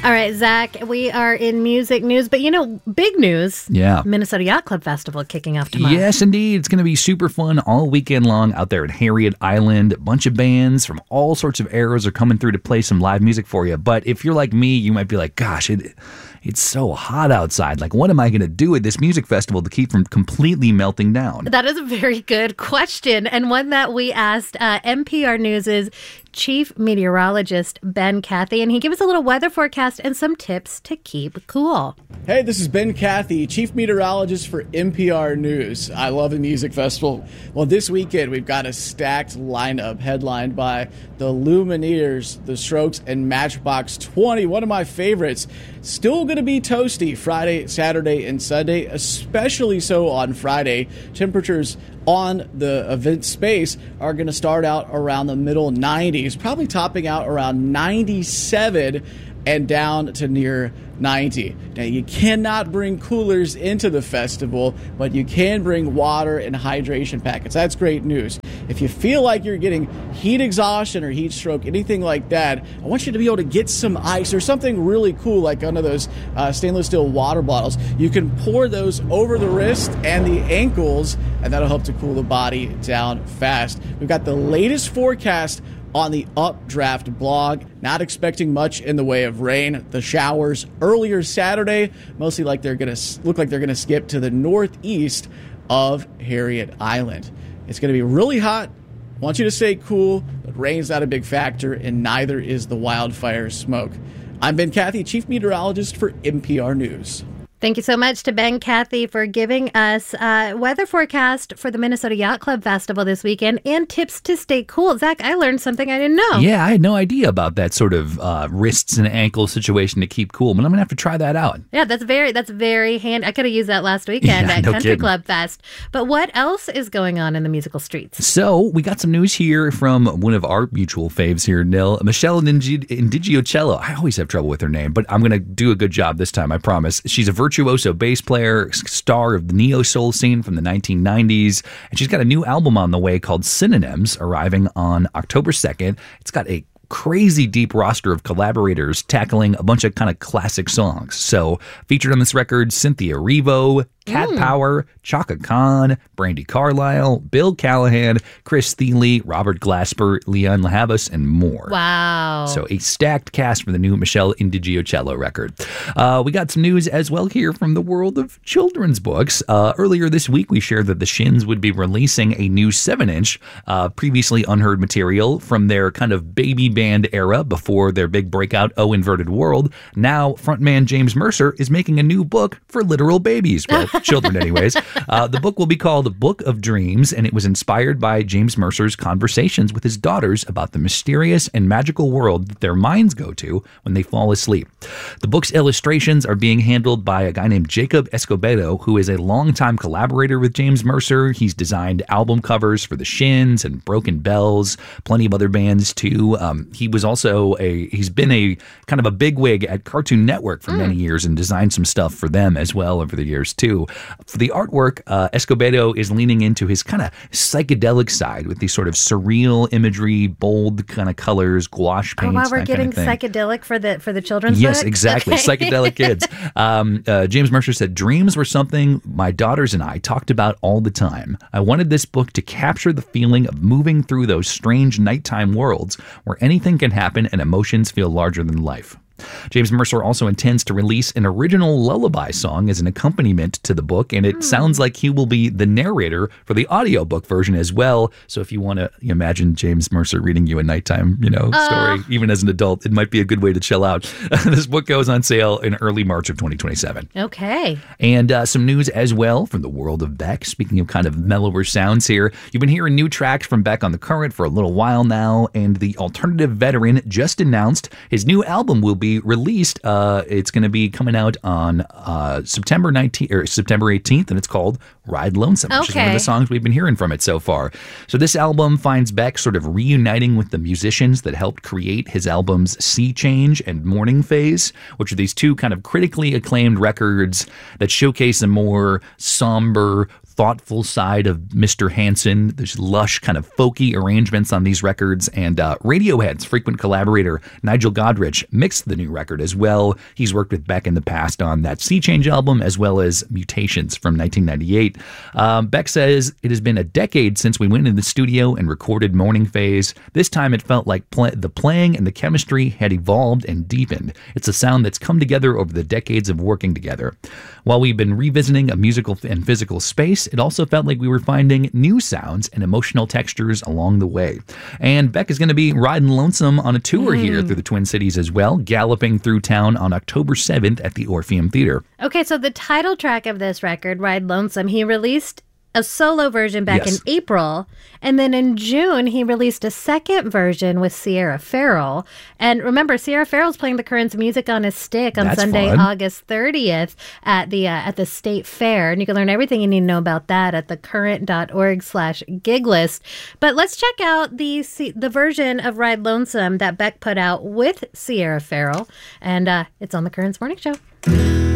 All right, Zach, we are in music news, but big news. Yeah. Minnesota Yacht Club Festival kicking off tomorrow. Yes, indeed. It's going to be super fun all weekend long out there at Harriet Island. A bunch of bands from all sorts of eras are coming through to play some live music for you. But if you're like me, you might be like, gosh, it's so hot outside. Like, what am I going to do at this music festival to keep from completely melting down? That is a very good question, and one that we asked NPR News' Chief Meteorologist Ben Cathy, and he gave us a little weather forecast and some tips to keep cool. Hey, this is Ben Cathy, Chief Meteorologist for NPR News. I love the music festival. Well, this weekend we've got a stacked lineup headlined by the Lumineers, The Strokes, and Matchbox 20, one of my favorites. Still going to be toasty Friday, Saturday, and Sunday, especially so on Friday. Temperatures on the event space are going to start out around the middle 90s, probably topping out around 97 and down to near 90. Now, you cannot bring coolers into the festival, but you can bring water and hydration packets. That's great news. If you feel like you're getting heat exhaustion or heat stroke, anything like that, I want you to be able to get some ice or something really cool like one of those stainless steel water bottles. You can pour those over the wrist and the ankles, and that'll help to cool the body down fast. We've got the latest forecast on the Updraft blog. Not expecting much in the way of rain. The showers earlier Saturday mostly look like they're going to skip to the northeast of Harriet Island. It's going to be really hot. I want you to stay cool, but rain's not a big factor, and neither is the wildfire smoke. I'm Ben Cathy, Chief Meteorologist for NPR News. Thank you so much to Ben Cathy for giving us weather forecast for the Minnesota Yacht Club Festival this weekend and tips to stay cool. Zach, I learned something I didn't know. Yeah, I had no idea about that sort of wrists and ankles situation to keep cool, but I'm going to have to try that out. Yeah, that's very handy. I could have used that last weekend at Country Club Fest. But what else is going on in the musical streets? So we got some news here from one of our mutual faves here, Michelle Indigiocello. I always have trouble with her name, but I'm going to do a good job this time, I promise. She's a virtuoso bass player, star of the neo-soul scene from the 1990s, and she's got a new album on the way called Synonyms, arriving on October 2nd. It's got a crazy deep roster of collaborators tackling a bunch of kind of classic songs. So featured on this record, Cynthia Erivo, Cat Power, Chaka Khan, Brandi Carlile, Bill Callahan, Chris Thile, Robert Glasper, Leon LaHavas, and more. Wow. So a stacked cast for the new Michelle Indigiocello record. We got some news as well here from the world of children's books. Earlier this week, we shared that the Shins would be releasing a new 7-inch, previously unheard material from their kind of baby band era before their big breakout, Oh Inverted World. Now, frontman James Mercer is making a new book for literal babies. Well, children anyways. The book will be called Book of Dreams, and it was inspired by James Mercer's conversations with his daughters about the mysterious and magical world that their minds go to when they fall asleep. The book's illustrations are being handled by a guy named Jacob Escobedo, who is a longtime collaborator with James Mercer. He's designed album covers for the Shins and Broken Bells, plenty of other bands too. He's been a kind of a bigwig at Cartoon Network for many years and designed some stuff for them as well over the years too. For the artwork, Escobedo is leaning into his kind of psychedelic side with these sort of surreal imagery, bold kind of colors, gouache paints. Oh, wow, we're getting psychedelic for the children's book? Yes, exactly. Okay. Psychedelic kids. James Mercer said, "Dreams were something my daughters and I talked about all the time. I wanted this book to capture the feeling of moving through those strange nighttime worlds where anything can happen and emotions feel larger than life." James Mercer also intends to release an original lullaby song as an accompaniment to the book, and it sounds like he will be the narrator for the audiobook version as well. So if you want to imagine James Mercer reading you a nighttime, story, even as an adult, it might be a good way to chill out. This book goes on sale in early March of 2027. Okay. And some news as well from the world of Beck. Speaking of kind of mellower sounds here, you've been hearing new tracks from Beck on The Current for a little while now, and the alternative veteran just announced his new album will be released. It's going to be coming out on September 18th, and it's called Ride Lonesome, which is one of the songs we've been hearing from it so far. So this album finds Beck sort of reuniting with the musicians that helped create his albums Sea Change and Morning Phase, which are these two kind of critically acclaimed records that showcase a more somber, thoughtful side of Mr. Hansen. There's lush, kind of folky arrangements on these records, and Radiohead's frequent collaborator Nigel Godrich mixed the new record as well. He's worked with Beck in the past on that Sea Change album, as well as Mutations from 1998. Beck says, it has been a decade since we went into the studio and recorded Morning Phase. This time it felt like the playing and the chemistry had evolved and deepened. It's a sound that's come together over the decades of working together. While we've been revisiting a musical and physical space, it also felt like we were finding new sounds and emotional textures along the way. And Beck is going to be riding lonesome on a tour here through the Twin Cities as well, galloping through town on October 7th at the Orpheum Theater. Okay, so the title track of this record, Ride Lonesome, he released a solo version back in April, and then in June he released a second version with Sierra Farrell. And remember, Sierra Farrell's playing the Currents Music on a Stick on Sunday, August 30th at the State Fair, and you can learn everything you need to know about that at thecurrent.org/gig list. But let's check out the version of Ride Lonesome that Beck put out with Sierra Farrell, and it's on the Currents Morning Show.